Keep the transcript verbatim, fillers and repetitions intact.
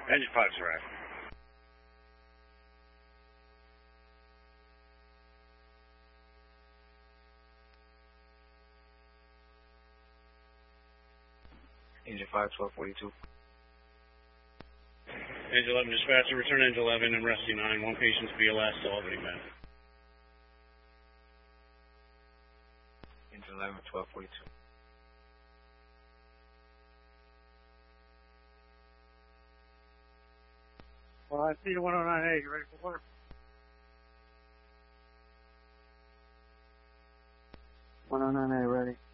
Engine five's right. Engine five, twelve forty-two. Engine eleven dispatcher, return engine eleven and rescue nine. One patient's B L S to Albany Med. Engine eleven, twelve forty-two. Well, I see the one oh nine A. You ready for work? one oh nine A, ready.